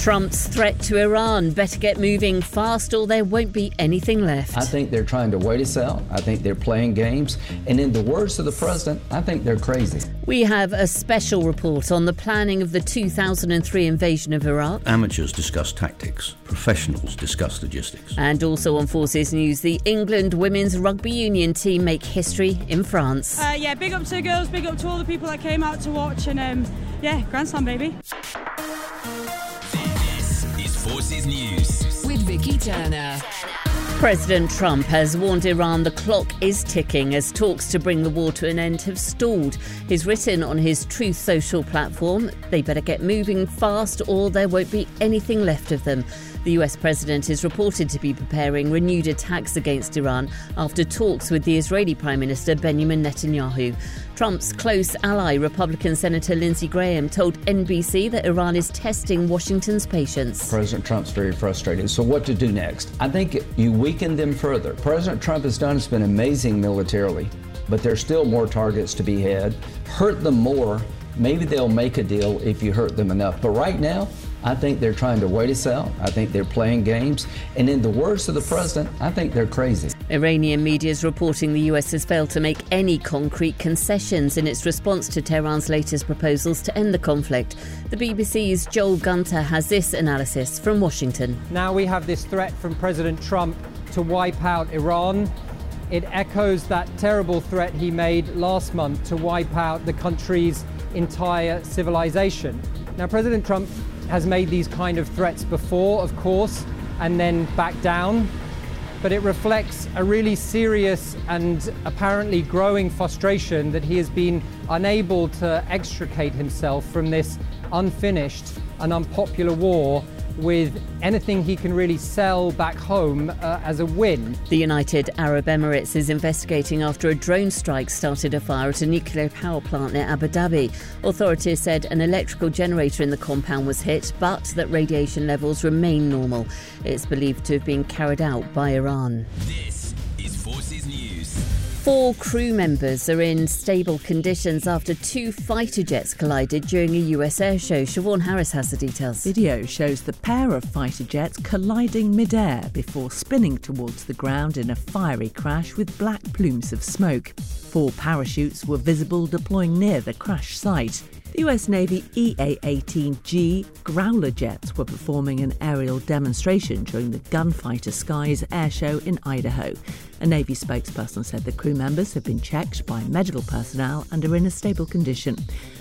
Trump's threat to Iran. Better get moving fast or there won't be anything left. I think they're trying to wait us out. I think they're playing games. And in the words of the president, I think they're crazy. We have a special report on the planning of the 2003 invasion of Iraq. Amateurs discuss tactics. Professionals discuss logistics. And also on Forces News, the England women's rugby union team make history in France. Big up to the girls, big up to all the people that came out to watch. And Grand Slam, baby. This is Forces News with Vicky Turner. President Trump has warned Iran the clock is ticking as talks to bring the war to an end have stalled. He's written on his Truth Social platform, they better get moving fast or there won't be anything left of them. The US president is reported to be preparing renewed attacks against Iran after talks with the Israeli Prime Minister Benjamin Netanyahu. Trump's close ally, Republican Senator Lindsey Graham, told NBC that Iran is testing Washington's patience. President Trump's very frustrated. So what to do next? I think you weaken them further. President Trump has been amazing militarily, but there's still more targets to be had. Hurt them more. Maybe they'll make a deal if you hurt them enough. But right now, I think they're trying to wait us out. I think they're playing games. And in the words of the president, I think they're crazy. Iranian media is reporting the US has failed to make any concrete concessions in its response to Tehran's latest proposals to end the conflict. The BBC's Joel Gunter has this analysis from Washington. Now we have this threat from President Trump to wipe out Iran. It echoes that terrible threat he made last month to wipe out the country's entire civilization. Now, President Trump has made these kind of threats before, of course, and then backed down. But it reflects a really serious and apparently growing frustration that he has been unable to extricate himself from this unfinished and unpopular war with anything he can really sell back home as a win. The United Arab Emirates is investigating after a drone strike started a fire at a nuclear power plant near Abu Dhabi. Authorities said an electrical generator in the compound was hit, but that radiation levels remain normal. It's believed to have been carried out by Iran. This is Forces News. 4 crew members are in stable conditions after 2 fighter jets collided during a US air show. Siobhan Harris has the details. Video shows the pair of fighter jets colliding mid-air before spinning towards the ground in a fiery crash with black plumes of smoke. 4 parachutes were visible deploying near the crash site. The US Navy EA-18G Growler jets were performing an aerial demonstration during the Gunfighter Skies air show in Idaho. A Navy spokesperson said the crew members have been checked by medical personnel and are in a stable condition.